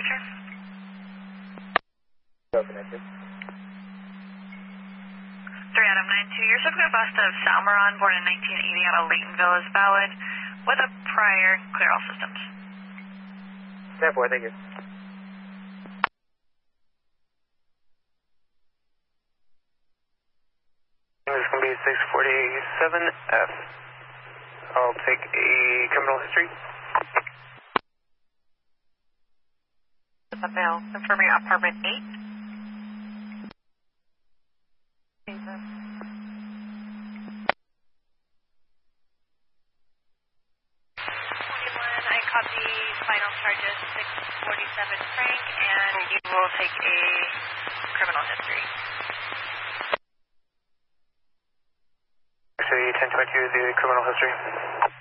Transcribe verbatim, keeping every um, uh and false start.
signature? No connected. three Adam nine two, your subsequent bust of Salmeron, born in nineteen eighty out of Laytonville, is valid with a prior clear all systems. ten four, thank you. This is going to be six forty-seven F. I'll take a criminal history. The mail, confirming apartment eight. Jesus. twenty-one, I copy final charges six forty-seven Frank, and you will take a criminal history. Actually, ten twenty-two is the criminal history.